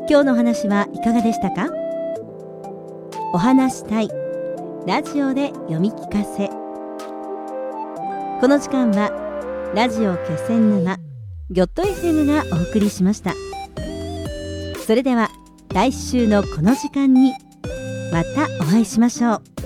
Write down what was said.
今日の話はいかがでしたか？お話したいラジオで読み聞かせ。この時間はラジオ気仙沼ギョッと FM がお送りしました。それでは来週のこの時間にまたお会いしましょう。